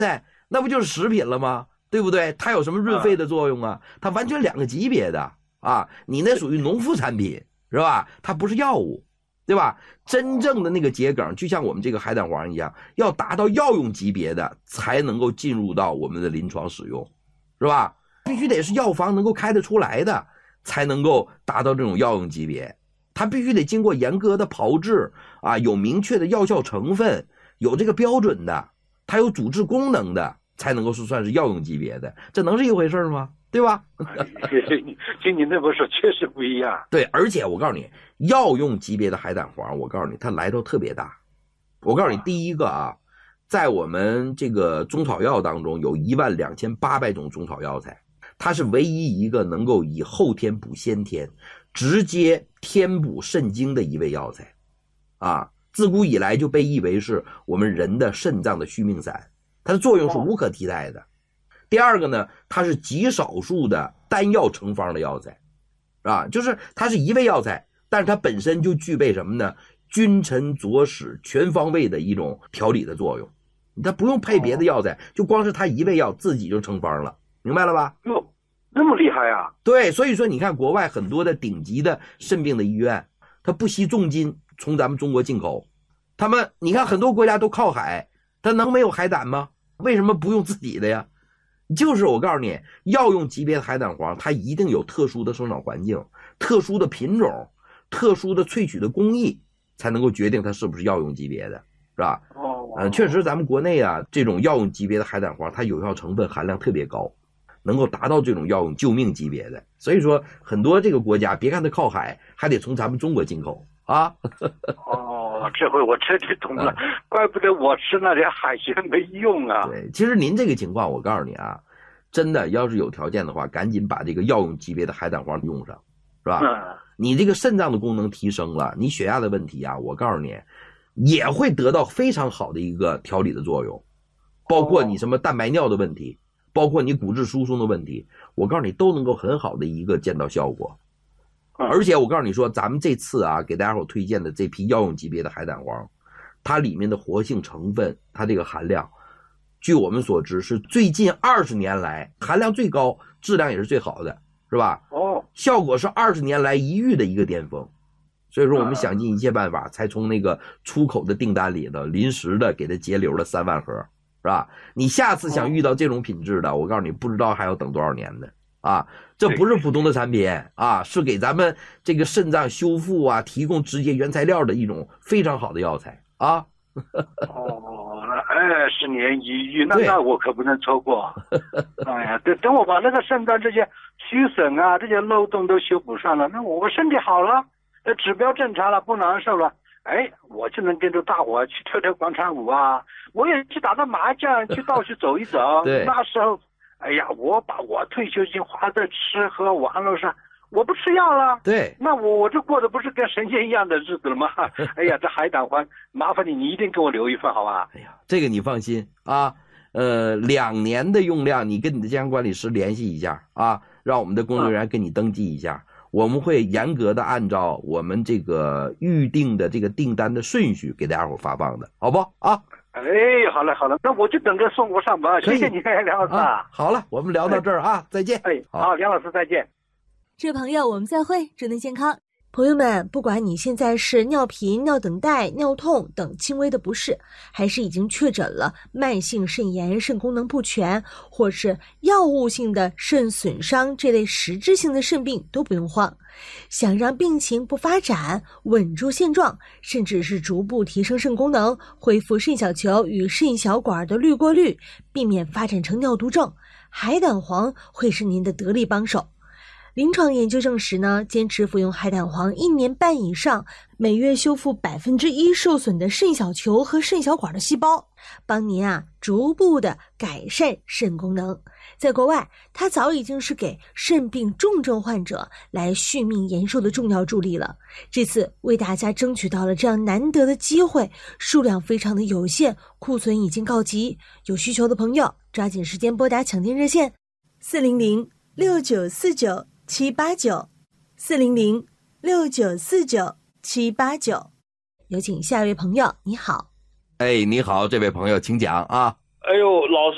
对，那不就是食品了吗？对不对？它有什么润肺的作用啊？它完全两个级别的啊！你那属于农副产品是吧？它不是药物，对吧？真正的那个桔梗，就像我们这个海胆黄一样，要达到药用级别的才能够进入到我们的临床使用，是吧？必须得是药房能够开得出来的，才能够达到这种药用级别。它必须得经过严格的炮制啊，有明确的药效成分，有这个标准的，它有主治功能的，才能够算是药用级别的。这能是一回事吗？对吧？ 听你那么说，确实不一样。 对，而且我告诉你，药用级别的海胆黄，我告诉你，它来头特别大。我告诉你，第一个啊，在我们这个中草药当中，有12800种中草药材，它是唯一一个能够以后天补先天，直接填补肾精的一味药材啊。自古以来就被誉为是我们人的肾脏的续命散，它的作用是无可替代的。第二个呢，它是极少数的单药成方的药材，啊，就是它是一味药材，但是它本身就具备什么呢？君臣佐使全方位的一种调理的作用，它不用配别的药材，就光是它一味药自己就成方了，明白了吧？ 哟，那么厉害啊！ 对，所以说你看国外很多的顶级的肾病的医院，它不惜重金从咱们中国进口，他们你看很多国家都靠海，它能没有海胆吗？为什么不用自己的呀？就是我告诉你，药用级别的海胆黄，它一定有特殊的生长环境、特殊的品种、特殊的萃取的工艺，才能够决定它是不是药用级别的，是吧？确实咱们国内啊，这种药用级别的海胆黄，它有效成分含量特别高，能够达到这种药用救命级别的。所以说很多这个国家，别看它靠海，还得从咱们中国进口啊。 这回我彻底懂了，怪不得我吃那点海鲜没用啊。 对，其实您这个情况，我告诉你啊，真的要是有条件的话，赶紧把这个药用级别的海胆黄用上，是吧？你这个肾脏的功能提升了，你血压的问题啊，我告诉你，也会得到非常好的一个调理的作用，包括你什么蛋白尿的问题，包括你骨质疏松的问题，我告诉你都能够很好的一个见到效果。而且我告诉你说，咱们这次啊给大家伙推荐的这批药用级别的海胆黄，它里面的活性成分，它这个含量，据我们所知是最近20年来含量最高，质量也是最好的，是吧？效果是20年来一遇的一个巅峰。所以说我们想尽一切办法，才从那个出口的订单里头临时的给它截留了3万盒，是吧？你下次想遇到这种品质的，我告诉你，不知道还要等多少年呢。啊，这不是普通的产品啊，是给咱们这个肾脏修复啊提供直接原材料的一种非常好的药材啊。 20年一遇，那我可不能错过。哎呀，等我把那个肾脏这些虚损啊、这些漏洞都修补上了，那我身体好了，指标正常了，不难受了，哎，我就能跟着大伙去跳跳广场舞啊，我也去打打麻将，去到处走一走。 对， 那时候。哎呀，我把我退休金花在吃喝玩乐上，我不吃药了。 对， 那我这过的不是跟神仙一样的日子了吗？哎呀，这海胆黄，麻烦你一定给我留一份，好吧？ 哎呀，这个你放心啊。2年的用量，你跟你的健康管理师联系一下啊，让我们的工作人员给你登记一下。我们会严格的按照我们这个预定的这个订单的顺序给大家伙发放的，好不啊？ 哎，好了好了，那我就等着送货上门。谢谢你，梁老师啊。 好了，我们聊到这儿啊，再见。 好，梁老师再见。 这位朋友，我们再会，祝您健康。朋友们，不管你现在是尿频、尿等待、尿痛等轻微的不适，还是已经确诊了慢性肾炎、肾功能不全，或是药物性的肾损伤这类实质性的肾病，都不用慌。想让病情不发展，稳住现状，甚至是逐步提升肾功能，恢复肾小球与肾小管的滤过率，避免发展成尿毒症，海胆黄会是您的得力帮手。临床研究证实呢，坚持服用海胆黄1年半以上，每月修复1%受损的肾小球和肾小管的细胞，帮您逐步的改善肾功能。在国外，它早已经是给肾病重症患者来续命延寿的重要助力了。这次为大家争取到了这样难得的机会，数量非常的有限，库存已经告急。有需求的朋友，抓紧时间拨打抢订热线400-6949-789，400-6949-789。有请下一位朋友，你好。 哎，你好，这位朋友，请讲啊。 哎呦，老师